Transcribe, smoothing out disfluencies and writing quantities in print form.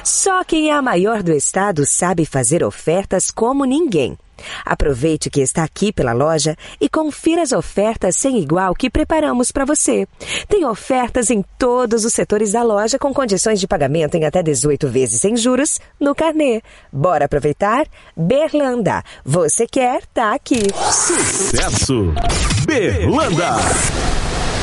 Só quem é a maior do estado sabe fazer ofertas como ninguém. Aproveite que está aqui pela loja e confira as ofertas sem igual que preparamos para você. Tem ofertas em todos os setores da loja com condições de pagamento em até 18 vezes sem juros no carnê. Bora aproveitar? Berlanda. Você quer, tá aqui. Sucesso! Berlanda!